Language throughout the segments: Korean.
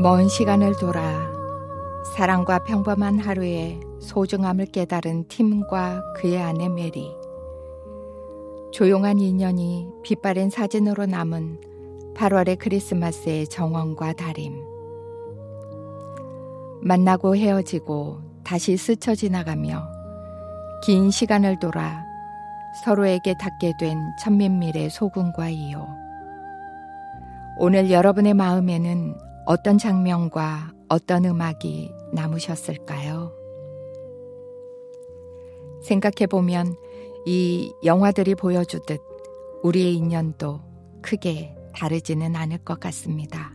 먼 시간을 돌아 사랑과 평범한 하루의 소중함을 깨달은 팀과 그의 아내 메리. 조용한 인연이 빛바랜 사진으로 남은 8월의 크리스마스의 정원과 다림. 만나고 헤어지고 다시 스쳐 지나가며 긴 시간을 돌아 서로에게 닿게 된 천민밀의 소금과 이요. 오늘 여러분의 마음에는 어떤 장면과 어떤 음악이 남으셨을까요? 생각해보면 이 영화들이 보여주듯 우리의 인연도 크게 다르지는 않을 것 같습니다.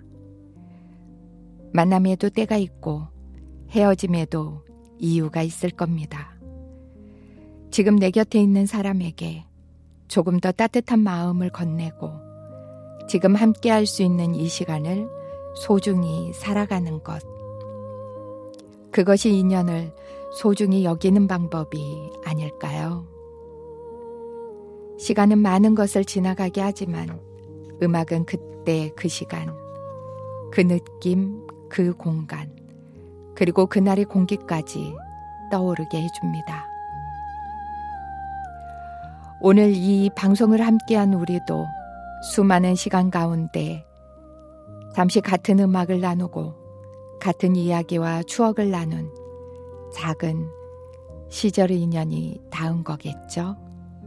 만남에도 때가 있고 헤어짐에도 이유가 있을 겁니다. 지금 내 곁에 있는 사람에게 조금 더 따뜻한 마음을 건네고 지금 함께 할 수 있는 이 시간을 소중히 살아가는 것. 그것이 인연을 소중히 여기는 방법이 아닐까요? 시간은 많은 것을 지나가게 하지만 음악은 그때 그 시간, 그 느낌, 그 공간, 그리고 그날의 공기까지 떠오르게 해줍니다. 오늘 이 방송을 함께한 우리도 수많은 시간 가운데 잠시 같은 음악을 나누고 같은 이야기와 추억을 나눈 작은 시절의 인연이 닿은 거겠죠.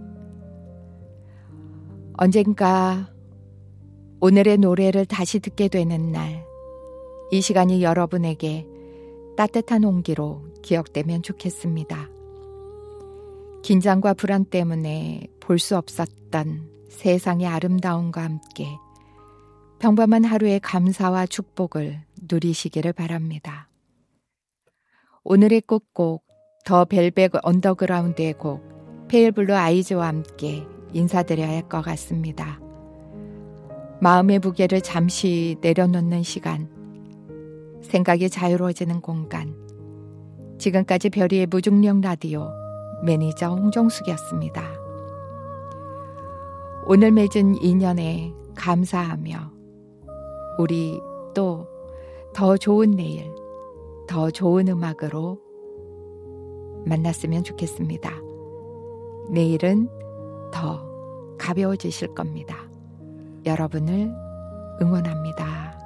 언젠가 오늘의 노래를 다시 듣게 되는 날, 이 시간이 여러분에게 따뜻한 온기로 기억되면 좋겠습니다. 긴장과 불안 때문에 볼 수 없었던 세상의 아름다움과 함께 평범한 하루의 감사와 축복을 누리시기를 바랍니다. 오늘의 끝곡 더 벨벳 언더그라운드의 곡 페일블루 아이즈와 함께 인사드려야 할 것 같습니다. 마음의 무게를 잠시 내려놓는 시간, 생각이 자유로워지는 공간. 지금까지 별이의 무중력 라디오 매니저 홍정숙이었습니다. 오늘 맺은 인연에 감사하며 우리 또 더 좋은 내일, 더 좋은 음악으로 만났으면 좋겠습니다. 내일은 더 가벼워지실 겁니다. 여러분을 응원합니다.